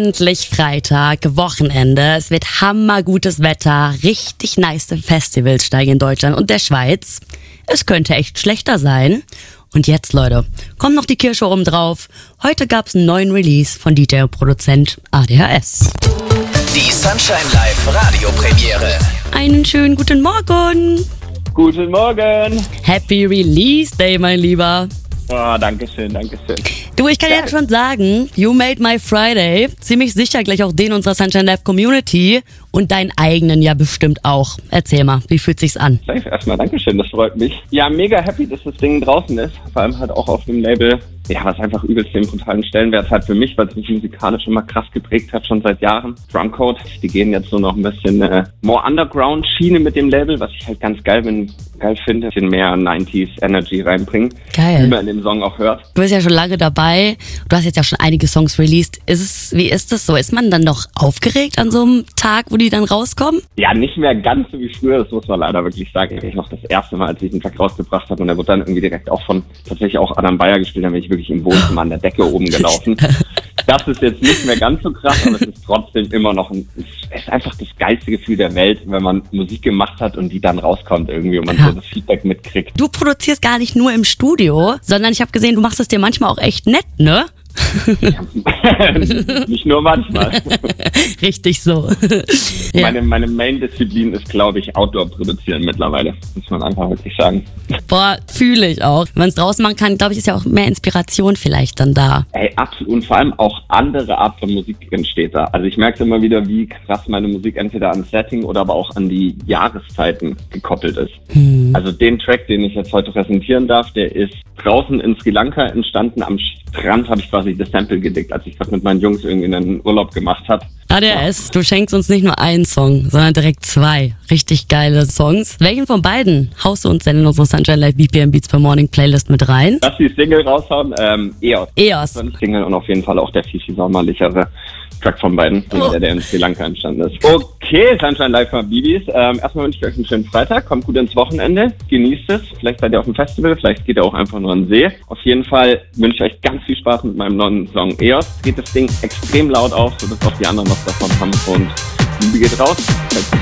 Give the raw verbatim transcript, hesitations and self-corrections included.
Endlich Freitag, Wochenende. Es wird hammergutes Wetter, richtig nice Festivals steigen in Deutschland und der Schweiz. Es könnte echt schlechter sein. Und jetzt, Leute, kommt noch die Kirsche oben drauf. Heute gab's einen neuen Release von D J und Produzent A D H S. Die Sunshine Live Radiopremiere. Einen schönen guten Morgen. Guten Morgen. Happy Release Day, mein Lieber. Oh, danke schön, danke schön. Du, ich kann jetzt schon sagen, you made my Friday. Ziemlich sicher gleich auch den unserer Sunshine Live Community und deinen eigenen ja bestimmt auch. Erzähl mal, wie fühlt sich's an? Erstmal Dankeschön, das freut mich. Ja, mega happy, dass das Ding draußen ist. Vor allem halt auch auf dem Label, ja, was einfach übelst den brutalen Stellenwert hat für mich, weil es mich musikalisch immer krass geprägt hat, schon seit Jahren. Drumcode, die gehen jetzt so noch ein bisschen äh, more Underground-Schiene mit dem Label, was ich halt ganz geil bin, geil finde, ein bisschen mehr nineties Energy reinbringen. Geil. Wie man in dem Song auch hört. Du bist ja schon lange dabei, du hast jetzt ja schon einige Songs released. Ist es, wie ist das so? Ist man dann noch aufgeregt an so einem Tag, wo die dann rauskommen? Ja, nicht mehr ganz so wie früher, das muss man leider wirklich sagen. Ich noch das erste Mal, als ich den Track rausgebracht habe und der wurde dann irgendwie direkt auch von tatsächlich auch Adam Beyer gespielt, dann bin ich wirklich im Wohnzimmer an der Decke oben gelaufen. Das ist jetzt nicht mehr ganz so krass, aber es ist trotzdem immer noch ein, es ist einfach das geilste Gefühl der Welt, wenn man Musik gemacht hat und die dann rauskommt irgendwie und man ja. so das Feedback mitkriegt. Du produzierst gar nicht nur im Studio, sondern ich habe gesehen, du machst es dir manchmal auch echt nett, ne? Nicht nur manchmal. Richtig so. Ja. Meine, meine Main-Disziplin ist, glaube ich, Outdoor produzieren mittlerweile. Muss man einfach wirklich sagen. Boah, fühle ich auch. Wenn man es draußen machen kann, glaube ich, ist ja auch mehr Inspiration vielleicht dann da. Ey, absolut. Und vor allem auch andere Art von Musik entsteht da. Also ich merke immer wieder, wie krass meine Musik entweder an Setting oder aber auch an die Jahreszeiten gekoppelt ist. Hm. Also den Track, den ich jetzt heute präsentieren darf, der ist draußen in Sri Lanka entstanden. Am Strand habe ich quasi das Sample gedickt, als ich das mit meinen Jungs irgendwie einen Urlaub gemacht habe. A D H S, du schenkst uns nicht nur einen Song, sondern direkt zwei richtig geile Songs. Welchen von beiden haust du uns denn in unsere Sunshine Live B P M Beats per Morning Playlist mit rein? Lass die Single raushauen, ähm, E O S. E O S. Das war nicht Single und auf jeden Fall auch der viel, viel sommerlichere Track von beiden, Oh. der, der in Sri Lanka entstanden ist. Okay, Sunshine Live von Bibis. Ähm, erstmal wünsche ich euch einen schönen Freitag. Kommt gut ins Wochenende. Genießt es. Vielleicht seid ihr auf dem Festival. Vielleicht geht ihr auch einfach nur an den See. Auf jeden Fall wünsche ich euch ganz viel Spaß mit meinem neuen Song E O S. Geht das Ding extrem laut auf, sodass auch die anderen was davon haben. Und Liebe geht raus.